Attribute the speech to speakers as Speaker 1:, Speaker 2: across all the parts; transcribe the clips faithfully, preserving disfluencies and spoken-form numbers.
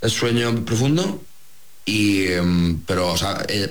Speaker 1: es sueño profundo. Y, pero, o sea, eh,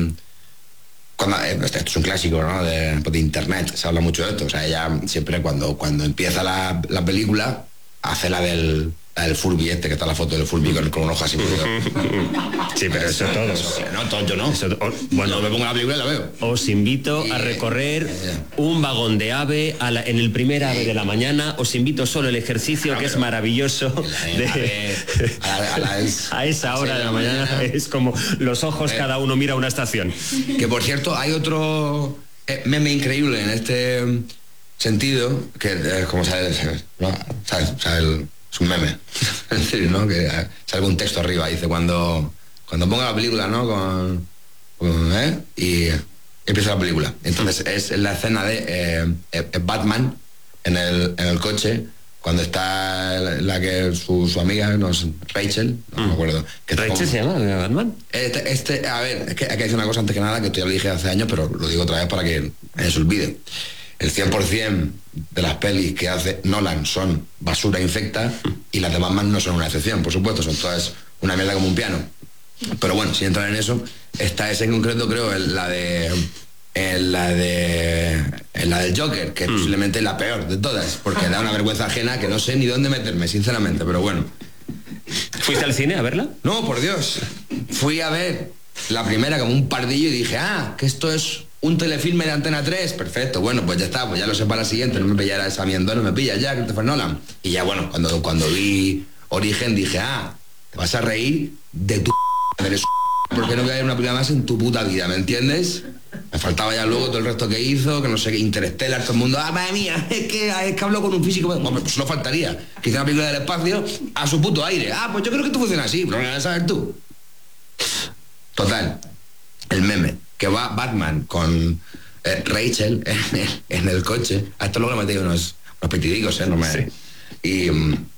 Speaker 1: cuando, eh, esto es un clásico, ¿no? De, de internet, se habla mucho de esto. O sea, ella siempre cuando, cuando empieza la, la película, hace la del, la del Furby este, que está la foto del Furby con, con un ojo así.
Speaker 2: Sí, pero eso todos.
Speaker 1: Eso, no, todo, yo no.
Speaker 2: Eso, o, bueno,
Speaker 1: me pongo la película y la veo.
Speaker 2: Os invito
Speaker 1: y,
Speaker 2: a recorrer
Speaker 1: eh,
Speaker 2: un vagón de AVE a la, en el primer AVE de la mañana. Os invito solo el ejercicio, claro, que es maravilloso. De, a, la, a, la, a esa hora de la mañana, mañana es como los ojos, eh, cada uno mira una estación.
Speaker 1: Que por cierto, hay otro meme increíble en este sentido, que es como sabes, ¿no? ¿Sabes? O sea, el, es un meme. Es decir, ¿no? Que sale un texto arriba, dice, cuando, cuando ponga la película, ¿no? Con, con, ¿eh? Y empieza la película. Entonces es la escena de eh, Batman en el, en el coche, cuando está la, la que su, su amiga, no es Rachel, no mm. me acuerdo. Que
Speaker 2: ¿Rachel como, se llama Batman?
Speaker 1: Este, este, a ver, es que hay que decir una cosa antes que nada, que esto ya lo dije hace años, pero lo digo otra vez para que no se olvide. El cien por ciento de las pelis que hace Nolan son basura infecta y las de Batman no son una excepción, por supuesto, son todas una mierda como un piano. Pero bueno, sin entrar en eso, esta es en concreto, creo, en la de en la de en la del Joker, que es mm. posiblemente la peor de todas, porque da una vergüenza ajena que no sé ni dónde meterme, sinceramente, pero bueno.
Speaker 2: ¿Fuiste al cine a verla?
Speaker 1: No, por Dios. Fui a ver la primera como un pardillo y dije, ah, que esto es un telefilme de Antena tres, perfecto, bueno, pues ya está, pues ya lo sé para la siguiente, no me pillará esa mierda, no me pilla ya, Christopher Nolan. Y ya bueno, cuando, cuando vi Origen dije, ah, te vas a reír de tu eres porque no voy a ver una película más en tu puta vida, ¿me entiendes? Me faltaba ya luego todo el resto que hizo, que no sé qué, Interstellar, todo el mundo, ah, madre mía, es que, es que habló con un físico, bueno, pues no faltaría, que hizo una película del espacio a su puto aire, ah, pues yo creo que esto funciona así, pero no lo vas a saber tú. Total, el meme, que va Batman con eh, Rachel en el, en el coche, a esto luego le metí unos, unos petidicos, ¿eh? No me... sí. Y,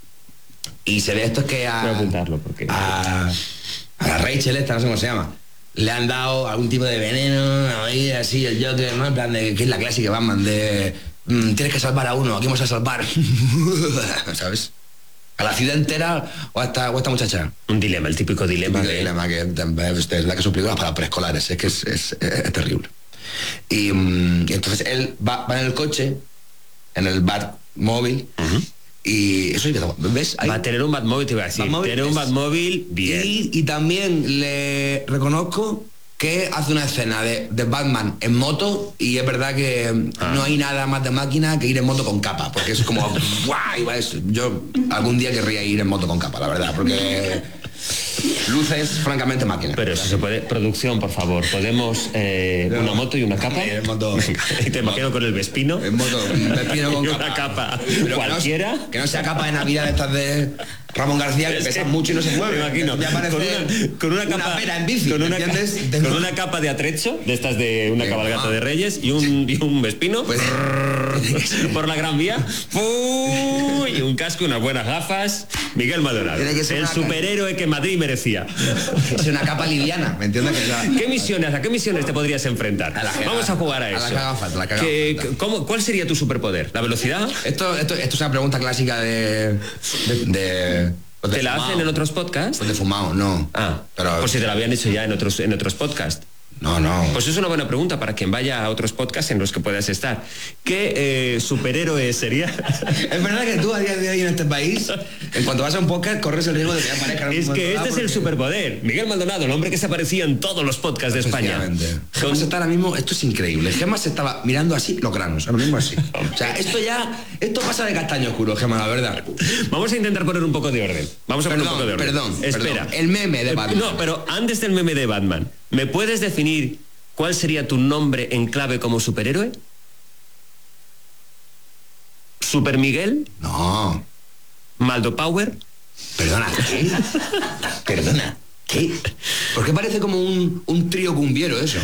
Speaker 1: y se ve esto es que a,
Speaker 2: voy a apuntarlo porque...
Speaker 1: a, a la Rachel esta, no sé cómo se llama, le han dado algún tipo de veneno, ahí así, el Joker, ¿no? En plan de, que es la clásica Batman de mmm, tienes que salvar a uno, aquí vamos a salvar, ¿sabes? A la ciudad entera o a esta, o a esta muchacha.
Speaker 2: Un dilema, el típico dilema.
Speaker 1: Un
Speaker 2: de...
Speaker 1: dilema que es la que son películas para preescolares, es que es, es, es, es terrible. Y, y entonces él va, va en el coche, en el Batmóvil, uh-huh. y eso ¿ves?
Speaker 2: Ahí va a tener un Batmóvil, te iba a decir. Tener un Batmóvil, bien.
Speaker 1: Y, y también le reconozco que hace una escena de, de Batman en moto y es verdad que ah. no hay nada más de máquina que ir en moto con capa, porque es como guay, yo algún día querría ir en moto con capa, la verdad, porque luces francamente máquina.
Speaker 2: Pero eso se puede, producción, por favor, podemos eh, no, una moto y una capa.
Speaker 1: En moto,
Speaker 2: y te imagino con el Vespino.
Speaker 1: En moto, un Vespino con
Speaker 2: y
Speaker 1: capa.
Speaker 2: Una capa.
Speaker 1: Pero
Speaker 2: cualquiera.
Speaker 1: Que no, que no sea capa de Navidad de estas de Ramón García, que pesan mucho y no se mueve.
Speaker 2: Me imagino.
Speaker 1: Con una,
Speaker 2: con una capa
Speaker 1: una pera en bici,
Speaker 2: con, una,
Speaker 1: ¿entiendes?
Speaker 2: Con una capa de atrecho, de estas de una
Speaker 1: eh,
Speaker 2: cabalgata
Speaker 1: ah.
Speaker 2: de Reyes y un, y un Vespino
Speaker 1: pues,
Speaker 2: por la Gran Vía. Y un casco, unas buenas gafas. Miguel Maldonado, el superhéroe que Madrid merecía.
Speaker 1: Es una capa liviana, ¿me entiendes? Que la...
Speaker 2: ¿Qué misiones, ¿A qué misiones te podrías enfrentar?
Speaker 1: A la caga,
Speaker 2: Vamos a jugar a eso.
Speaker 1: A la cagafat, la cagafat.
Speaker 2: ¿Qué, cómo, ¿Cuál sería tu superpoder? ¿La velocidad?
Speaker 1: Esto, esto, esto es una pregunta clásica de... de, de
Speaker 2: ¿Te de la fumado. Hacen en otros podcasts?
Speaker 1: Pues de fumado, no.
Speaker 2: Ah, pero pues si te la habían hecho ya en otros, en otros podcasts.
Speaker 1: No, no.
Speaker 2: Pues es una buena pregunta para quien vaya a otros podcasts en los que puedas estar. ¿Qué eh, superhéroe sería?
Speaker 1: Es verdad que tú a día de hoy en este país, en cuanto vas a un podcast, corres el riesgo de que aparezca.
Speaker 2: Es que este es el superpoder. Miguel Maldonado, el hombre que se aparecía en todos los podcasts de España.
Speaker 1: Gemma está ahora mismo, esto es increíble. Gemma se estaba mirando así los granos, ahora mismo así. O sea, esto ya, esto pasa de castaño oscuro, Gemma, la verdad.
Speaker 2: Vamos a intentar poner un poco de orden. Vamos a
Speaker 1: perdón,
Speaker 2: poner un poco de orden.
Speaker 1: Perdón,
Speaker 2: espera.
Speaker 1: Perdón. El meme de Batman.
Speaker 2: No, pero antes del meme de Batman, ¿me puedes definir cuál sería tu nombre en clave como superhéroe? ¿Super Miguel?
Speaker 1: No.
Speaker 2: ¿Maldo Power?
Speaker 1: Perdona, ¿qué? Perdona, ¿qué? ¿Por qué parece como un, un trío cumbiero eso?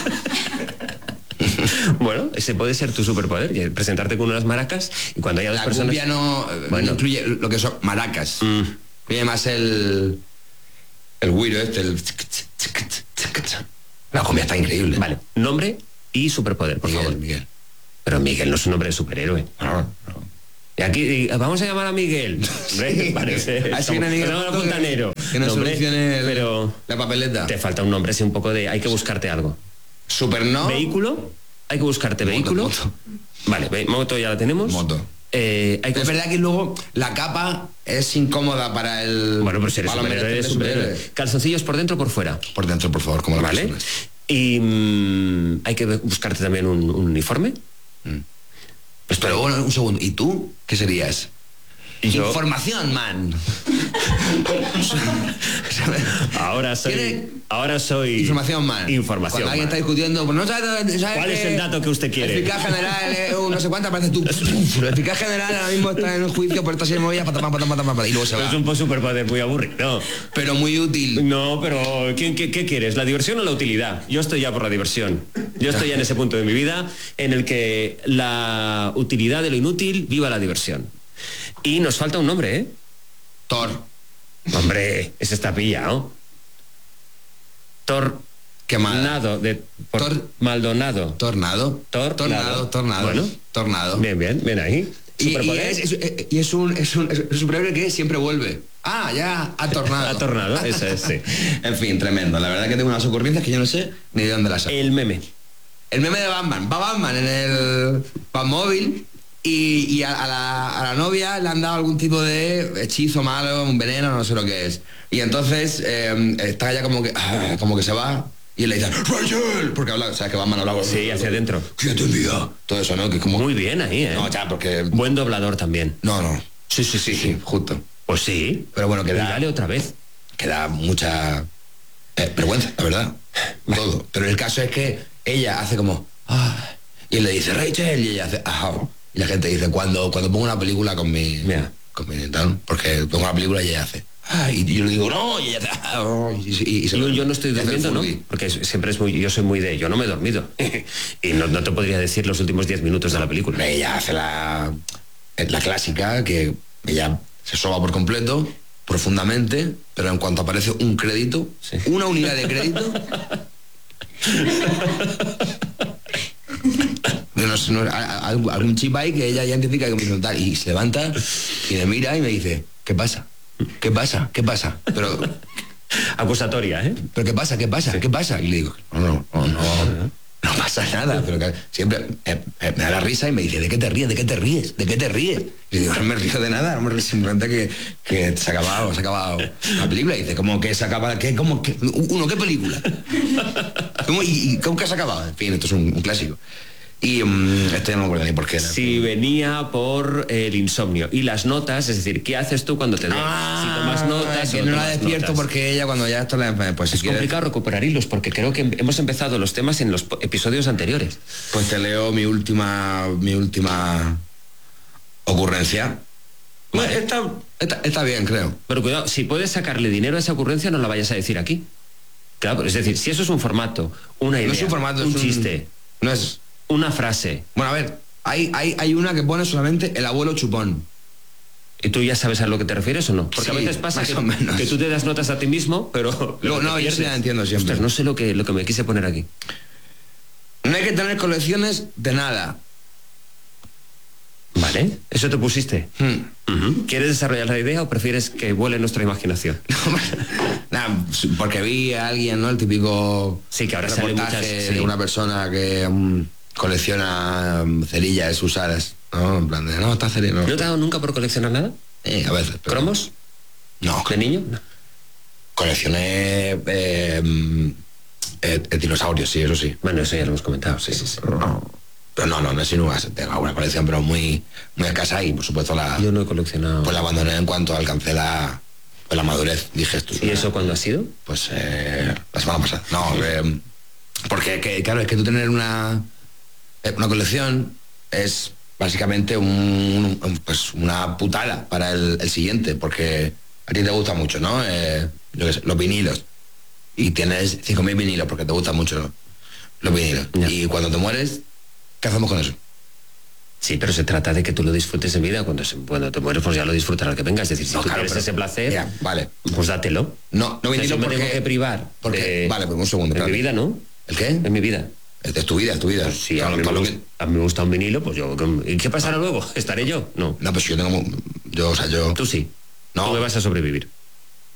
Speaker 2: Bueno, ese puede ser tu superpoder, presentarte con unas maracas y cuando haya dos
Speaker 1: la
Speaker 2: personas...
Speaker 1: La cumbia no, bueno. no incluye lo que son maracas. Mm. Incluye más el... el güiro este, el... La cumbia está increíble.
Speaker 2: Vale, nombre y superpoder, por
Speaker 1: Miguel,
Speaker 2: favor.
Speaker 1: Miguel.
Speaker 2: Pero Miguel no es un nombre de superhéroe.
Speaker 1: No, no.
Speaker 2: Y aquí y, vamos a llamar a Miguel.
Speaker 1: Sí.
Speaker 2: Parece.
Speaker 1: Así viene Miguel.
Speaker 2: Fontanero.
Speaker 1: Que no
Speaker 2: nombre,
Speaker 1: solucione el-
Speaker 2: pero
Speaker 1: la papeleta.
Speaker 2: te falta un nombre, sí, un poco de... Hay que buscarte algo.
Speaker 1: Super no.
Speaker 2: ¿Vehículo? Hay que buscarte
Speaker 1: Moto,
Speaker 2: vehículo.
Speaker 1: moto.
Speaker 2: Vale, ve- moto ya la tenemos.
Speaker 1: Moto.
Speaker 2: Eh, hay que
Speaker 1: Es verdad que luego la capa es incómoda para el.
Speaker 2: Bueno, pero si eres
Speaker 1: para los
Speaker 2: superhéroe, eres
Speaker 1: menetes de
Speaker 2: superhéroe. Calzoncillos por dentro o por fuera.
Speaker 1: Por dentro, por favor, como la
Speaker 2: Vale.
Speaker 1: persona.
Speaker 2: Y mm, hay que buscarte también un, un uniforme.
Speaker 1: Pues pero bueno, un segundo. ¿Y tú qué serías?
Speaker 2: Yo-
Speaker 1: Información, man.
Speaker 2: Ahora soy.
Speaker 1: ¿Tiene-
Speaker 2: Ahora soy.
Speaker 1: Información, man.
Speaker 2: Información.
Speaker 1: Cuando alguien
Speaker 2: man.
Speaker 1: está discutiendo, pues no sabes, sabes
Speaker 2: ¿Cuál es
Speaker 1: que
Speaker 2: el dato que usted quiere?
Speaker 1: El fiscal general, eh, un no sé cuántas, parece tú. El fiscal general ahora mismo está en un juicio por esta serie de movidas, patapam, patapam, patapam, y luego se va.
Speaker 2: Es un poco superpoder muy aburrido.
Speaker 1: Pero muy útil.
Speaker 2: No, pero ¿quién, qué, qué quieres? ¿La diversión o la utilidad? Yo estoy ya por la diversión. Yo estoy ya en ese punto de mi vida en el que la utilidad de lo inútil viva la diversión. Y nos falta un nombre, ¿eh?
Speaker 1: Thor.
Speaker 2: Hombre, ese está pillado. Tornado.
Speaker 1: Qué mal.
Speaker 2: De, por-
Speaker 1: Tor-
Speaker 2: Maldonado.
Speaker 1: Tornado.
Speaker 2: Tornado.
Speaker 1: Tornado, tornado.
Speaker 2: Bueno.
Speaker 1: Tornado.
Speaker 2: Bien, bien, bien ahí.
Speaker 1: Y, y
Speaker 2: Superpoder.
Speaker 1: es, es- y es un, es un, es un superhéroe que siempre vuelve. Ah, ya, ha tornado.
Speaker 2: Ha tornado, eso es, sí.
Speaker 1: En fin, tremendo. La verdad que tengo unas ocurrencias que yo no sé ni de dónde las saco.
Speaker 2: El meme.
Speaker 1: El meme de Batman. Va Batman en el Batmóvil y, y a, a la, a la novia le han dado algún tipo de hechizo malo, un veneno, no sé lo que es. Y entonces eh, está ya como que, ah, como que se va y él le dice, ¡Rachel! Porque habla, o sea, que Batman habla...
Speaker 2: Sí, hacia adentro.
Speaker 1: ¿Quién te envía? Todo eso, ¿no? Que es como...
Speaker 2: Muy bien ahí, ¿eh?
Speaker 1: No, ya, porque...
Speaker 2: Buen doblador también.
Speaker 1: No, no. Sí, sí, sí, sí, justo.
Speaker 2: Pues sí.
Speaker 1: Pero bueno, que
Speaker 2: Y
Speaker 1: da,
Speaker 2: dale otra vez.
Speaker 1: que da mucha eh, vergüenza, la verdad. Todo. Pero el caso es que ella hace como... "Ah", y él le dice, Rachel, y ella hace... "Ah". Y la gente dice, cuando, cuando pongo una película con mi...
Speaker 2: Mira.
Speaker 1: Con mi tal, porque pongo una película y ella hace... "Ah", y yo le digo, no, y ella hace... "Ah", y, y- y se
Speaker 2: Yo,
Speaker 1: lo-
Speaker 2: yo no estoy
Speaker 1: y hace el
Speaker 2: durmiendo, ¿no?
Speaker 1: Furby.
Speaker 2: Porque es- siempre es muy... Yo soy muy de... Yo no me he dormido. Y no, no te podría decir los últimos diez minutos de la película.
Speaker 1: Ella hace la, la clásica, que ella se soba por completo, profundamente, pero en cuanto aparece un crédito,
Speaker 2: Sí.
Speaker 1: una unidad de crédito... Yo no sé, no- a- a- algún chip ahí que ella ya identifica que me dice tal, y se levanta y me mira y me dice, ¿qué pasa? ¿Qué pasa? ¿Qué pasa? Pero,
Speaker 2: Acusatoria, ¿eh?
Speaker 1: ¿pero qué pasa? ¿Qué pasa? ¿Qué pasa? Y le digo, no, no, no, no, no pasa nada, pero que siempre eh, eh, me da la risa y me dice, ¿de qué te ríes? ¿De qué te ríes? ¿De qué te ríes? Y digo, no me río de nada, no me río, simplemente que, que se ha acabado, se ha acabado la película. Y dice, ¿cómo que se acaba? ¿Qué? ¿Cómo que? ¿Uno qué película? ¿Cómo, y, y cómo que se ha acabado? En fin, esto es un, un clásico. Y um, esto ya no me acuerdo ni por qué era.
Speaker 2: Si venía por el insomnio. Y las notas, es decir, ¿qué haces tú cuando te duermes? si tomas notas
Speaker 1: que
Speaker 2: o
Speaker 1: no la
Speaker 2: tomas
Speaker 1: despierto
Speaker 2: notas.
Speaker 1: porque ella cuando ya esto la... Pues si
Speaker 2: Es
Speaker 1: quieres,
Speaker 2: complicado recuperar hilos porque creo que hemos empezado los temas en los po- episodios anteriores.
Speaker 1: pues te leo mi última, mi última ocurrencia. Bueno, está, está, está bien, creo.
Speaker 2: Pero cuidado, si puedes sacarle dinero a esa ocurrencia, no la vayas a decir aquí. Claro, es decir, si eso es un formato, una idea,
Speaker 1: No es un formato,
Speaker 2: un
Speaker 1: es un-
Speaker 2: chiste,
Speaker 1: No es...
Speaker 2: una frase,
Speaker 1: Bueno, a ver, hay, hay, hay una que pone solamente el abuelo chupón.
Speaker 2: ¿y tú ya sabes a lo que te refieres o no? Porque
Speaker 1: Sí,
Speaker 2: a veces pasa
Speaker 1: más
Speaker 2: que,
Speaker 1: o menos.
Speaker 2: que tú te das notas a ti mismo, pero...
Speaker 1: No,
Speaker 2: pero
Speaker 1: no,
Speaker 2: te
Speaker 1: yo sí
Speaker 2: pierdes.
Speaker 1: la entiendo siempre.
Speaker 2: Ostras, no sé lo que, lo que me quise poner aquí.
Speaker 1: No hay que tener colecciones de nada.
Speaker 2: Vale, eso te pusiste.
Speaker 1: Hmm.
Speaker 2: Ujú. ¿Quieres desarrollar la idea o prefieres que vuele nuestra imaginación?
Speaker 1: Nada, porque vi a alguien, ¿no? El típico
Speaker 2: Sí, que ahora sale
Speaker 1: reportaje
Speaker 2: muchas, sí.
Speaker 1: de una persona que mm, colecciona mm, cerillas usadas, ¿no? En plan de, no, está cerilla, no.
Speaker 2: ¿No te ha dado nunca por coleccionar nada?
Speaker 1: Eh, a veces. pero-
Speaker 2: ¿Cromos?
Speaker 1: No,
Speaker 2: ¿De niño? No.
Speaker 1: coleccioné eh, mm, eh, eh, dinosaurios, sí, eso sí.
Speaker 2: Bueno, eso ya lo hemos comentado, sí, sí, sí.
Speaker 1: No, pero no, no, no es sino tengo una colección, pero muy, muy escasa y por supuesto la,
Speaker 2: Yo no he coleccionado.
Speaker 1: pues la abandoné en cuanto alcancé la, pues la madurez. Dije esto. es
Speaker 2: ¿Y
Speaker 1: una-
Speaker 2: eso cuándo ha sido?
Speaker 1: Pues eh, la semana pasada. No, eh, porque que, claro, es que tú tener una, eh, una colección es básicamente un, un- pues una putada para el, el siguiente, porque a ti te gusta mucho, ¿no? Eh, yo qué sé, los vinilos. Y tienes cinco mil vinilos porque te gustan mucho los vinilos.
Speaker 2: Ya.
Speaker 1: Y cuando te mueres, ¿qué hacemos con eso?
Speaker 2: Sí, pero se trata de que tú lo disfrutes en vida. Cuando, se- cuando te mueres, pues ya lo disfrutarás que vengas. Es decir, si
Speaker 1: No,
Speaker 2: tú
Speaker 1: claro,
Speaker 2: tienes
Speaker 1: pero-
Speaker 2: ese placer,
Speaker 1: Ya, vale.
Speaker 2: pues dátelo.
Speaker 1: No, no
Speaker 2: O sea,
Speaker 1: vinilos
Speaker 2: si me
Speaker 1: porque...
Speaker 2: tengo que privar.
Speaker 1: porque
Speaker 2: de-
Speaker 1: vale, pues un segundo.
Speaker 2: En mi
Speaker 1: espérate.
Speaker 2: vida, ¿no?
Speaker 1: ¿El qué?
Speaker 2: En mi vida.
Speaker 1: Es es tu vida, es tu vida.
Speaker 2: Sí, a
Speaker 1: Todo-
Speaker 2: mí,
Speaker 1: todo
Speaker 2: me
Speaker 1: lo
Speaker 2: gusta,
Speaker 1: que-
Speaker 2: a mí me gusta un vinilo, pues yo... ¿Y qué pasará luego? ¿Estaré yo? No.
Speaker 1: No, pues yo tengo... mu- Yo, o sea, yo...
Speaker 2: Tú sí.
Speaker 1: No.
Speaker 2: Tú me vas a sobrevivir.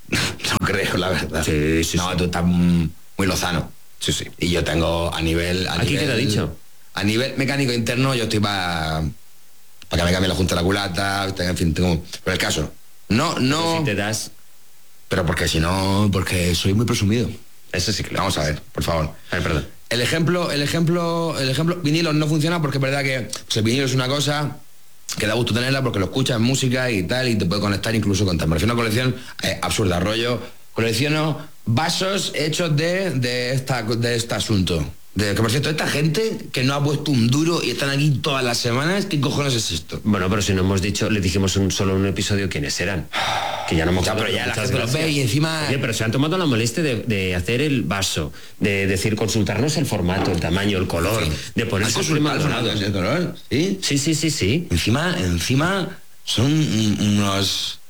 Speaker 1: No creo, la verdad.
Speaker 2: Sí, sí,
Speaker 1: no,
Speaker 2: sí.
Speaker 1: tú estás muy lozano.
Speaker 2: Sí, sí.
Speaker 1: Y yo tengo a nivel... A
Speaker 2: Aquí
Speaker 1: nivel,
Speaker 2: queda dicho.
Speaker 1: A nivel mecánico interno, yo estoy para... Para que me cambie la junta de la culata, en fin, tengo... Pero el caso, no, no...
Speaker 2: Pero si te das...
Speaker 1: Pero porque si no, porque soy muy presumido.
Speaker 2: Eso sí que lo...
Speaker 1: Vamos a ver, por favor.
Speaker 2: A ver, perdón.
Speaker 1: El ejemplo, el ejemplo, el ejemplo, vinilos no funciona porque es verdad que pues, el vinilo es una cosa que da gusto tenerla porque lo escuchas en música y tal, y te puede conectar incluso con tal. Me refiero a una colección eh, absurda, rollo. Colecciono vasos hechos de, de, esta, de este asunto. De, que por cierto, esta gente que no ha puesto un duro y están aquí todas las semanas, ¿qué cojones es esto?
Speaker 2: Bueno, pero si no hemos dicho, le dijimos un, solo en un episodio quiénes eran. Que ya no hemos
Speaker 1: Ya, pero ya la gente los ve y encima...
Speaker 2: Oye, pero se han tomado la molestia de, de hacer el vaso, de decir, consultarnos el formato, el tamaño, el color,
Speaker 1: Sí.
Speaker 2: de poner
Speaker 1: ¿Has
Speaker 2: su prima
Speaker 1: consultado el color? ¿Sí?
Speaker 2: Sí, sí, sí, sí.
Speaker 1: Encima, encima son unos...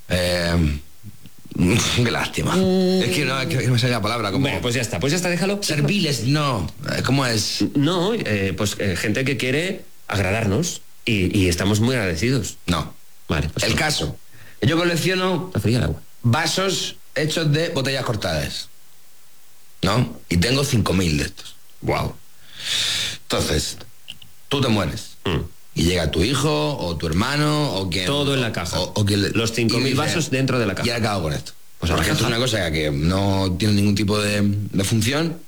Speaker 1: Eh, qué lástima. Mm. Es que no, es que no me sale la palabra. Como...
Speaker 2: Bueno, pues ya está, pues ya está, déjalo.
Speaker 1: Serviles, no. ¿Cómo es?
Speaker 2: No, eh, pues eh, gente que quiere agradarnos y, y estamos muy agradecidos.
Speaker 1: No.
Speaker 2: Vale, pues
Speaker 1: el
Speaker 2: no.
Speaker 1: caso. Yo colecciono
Speaker 2: Está fría el agua.
Speaker 1: vasos hechos de botellas cortadas. ¿No? Y tengo cinco mil de estos.
Speaker 2: Wow.
Speaker 1: Entonces, tú te mueres.
Speaker 2: Mm.
Speaker 1: Y llega tu hijo o tu hermano o quien...
Speaker 2: Todo en la caja.
Speaker 1: O, o quien le,
Speaker 2: los cinco mil vasos dentro de la caja.
Speaker 1: Y acabo con esto.
Speaker 2: Pues
Speaker 1: porque esto es una cosa que no tiene ningún tipo de, de función.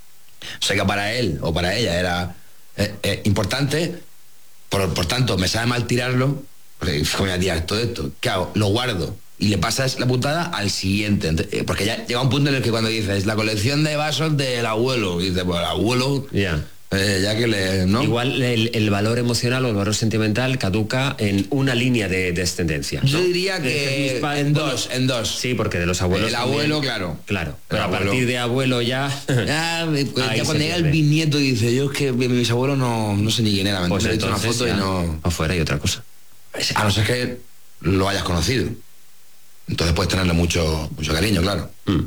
Speaker 1: O sea que para él o para ella era eh, eh, importante. Por, por tanto, me sabe mal tirarlo. Porque voy a tirar todo esto. ¿Qué hago? Lo guardo. Y le pasas la putada al siguiente. Porque ya llega un punto en el que cuando dices la colección de vasos del abuelo. Y dices, pues el abuelo...
Speaker 2: Ya. Yeah.
Speaker 1: Eh, ya que le, ¿no?
Speaker 2: Igual el, el valor emocional o el valor sentimental caduca en una línea de descendencia, ¿no?
Speaker 1: Yo diría que
Speaker 2: de,
Speaker 1: en dos, en dos.
Speaker 2: Sí, porque de los abuelos.
Speaker 1: El abuelo, claro.
Speaker 2: Claro. Pero
Speaker 1: el
Speaker 2: a
Speaker 1: abuelo.
Speaker 2: Partir de abuelo ya.
Speaker 1: Ya, ya cuando llega el bisnieto dice, yo es que mi bisabuelo no, no sé ni quién era, me
Speaker 2: pues
Speaker 1: he visto una foto y no.
Speaker 2: Afuera hay otra cosa.
Speaker 1: A no ser que lo hayas conocido. Entonces puedes tenerle mucho, mucho cariño, claro.
Speaker 2: Mm.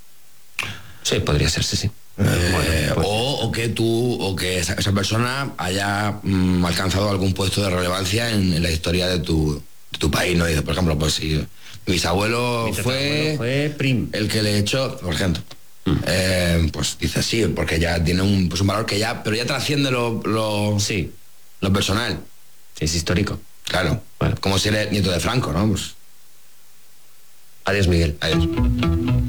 Speaker 2: Sí, podría ser, sí, sí.
Speaker 1: Eh, bueno, pues... o, o que tú o que esa, esa persona haya mm, alcanzado algún puesto de relevancia en, en la historia de tu, de tu país, ¿no? Y, por ejemplo, pues si mi bisabuelo
Speaker 2: mi
Speaker 1: fue,
Speaker 2: fue prim.
Speaker 1: el que le echó, por ejemplo, mm. eh, pues dice sí, porque ya tiene un, pues un valor que ya, pero ya trasciende lo, lo,
Speaker 2: sí.
Speaker 1: lo personal.
Speaker 2: Es histórico.
Speaker 1: Claro,
Speaker 2: bueno.
Speaker 1: Como si eres nieto de Franco, ¿no? Pues...
Speaker 2: Adiós, Miguel.
Speaker 1: Adiós.